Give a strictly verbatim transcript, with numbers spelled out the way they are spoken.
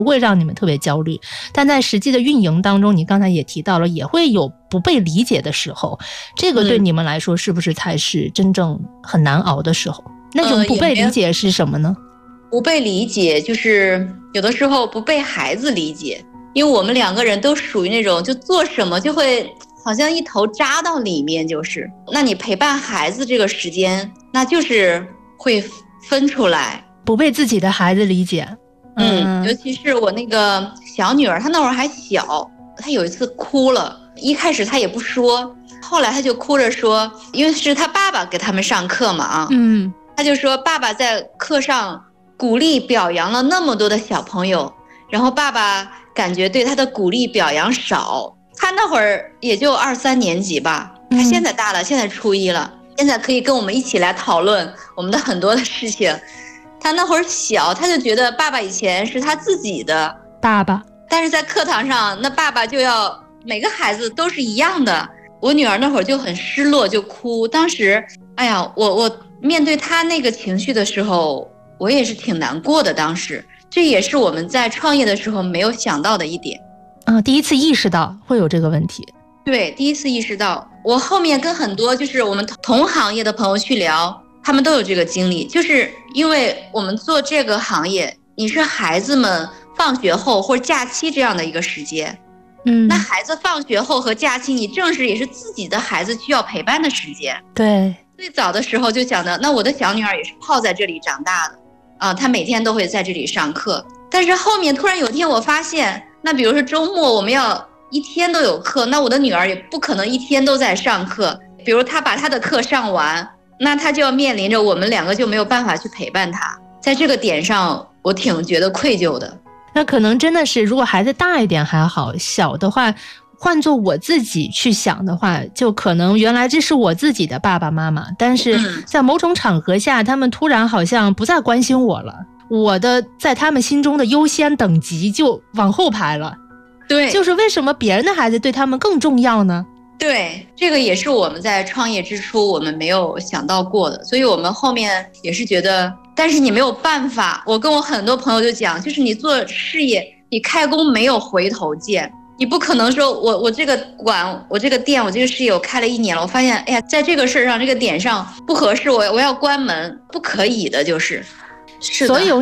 不会让你们特别焦虑，但在实际的运营当中，你刚才也提到了，也会有不被理解的时候，这个对你们来说是不是才是真正很难熬的时候？嗯、那种不被理解是什么呢？ 呃、不被理解就是有的时候不被孩子理解，因为我们两个人都属于那种就做什么就会好像一头扎到里面，就是那你陪伴孩子这个时间，那就是会分出来， 不被自己的孩子理解。 嗯，尤其是我那个小女儿，她那会儿还小，她有一次哭了，一开始她也不说，后来她就哭着说，因为是她爸爸给他们上课嘛啊， 嗯， 她就说爸爸在课上鼓励表扬了那么多的小朋友，然后爸爸感觉对她的鼓励表扬少，她那会儿也就二三年级吧，她现在大了，现在初一了，现在可以跟我们一起来讨论我们的很多的事情。他那会儿小，他就觉得爸爸以前是他自己的爸爸， 但是在课堂上，那爸爸就要每个孩子都是一样的。我女儿那会儿就很失落，就哭。当时，哎呀，我我面对她那个情绪的时候，我也是挺难过的。当时，这也是我们在创业的时候没有想到的一点。 啊，第一次意识到会有这个问题。 对，第一次意识到。我后面跟很多就是我们同行业的朋友去聊。他们都有这个经历，就是因为我们做这个行业，你是孩子们放学后或者假期这样的一个时间， 嗯， 那孩子放学后和假期，你正是也是自己的孩子需要陪伴的时间。 对， 最早的时候就想的，那我的小女儿也是泡在这里长大的，啊，她每天都会在这里上课。但是后面突然有一天我发现，那比如说周末我们要一天都有课，那我的女儿也不可能一天都在上课，比如她把她的课上完。那他就要面临着我们两个就没有办法去陪伴他，在这个点上我挺觉得愧疚的。 那可能真的是如果孩子大一点还好，小的话换做我自己去想的话，就可能原来这是我自己的爸爸妈妈，但是在某种场合下、嗯、他们突然好像不再关心我了，我的在他们心中的优先等级就往后排了。 对， 就是为什么别人的孩子对他们更重要呢？ 对，这个也是我们在创业之初我们没有想到过的，所以我们后面也是觉得，但是你没有办法。我跟我很多朋友就讲，就是你做事业，你开工没有回头箭，你不可能说我我这个馆，我这个店，我这个事业我开了一年了，我发现哎呀，在这个事上这个点上不合适，我我要关门，不可以的，就是是的。 所有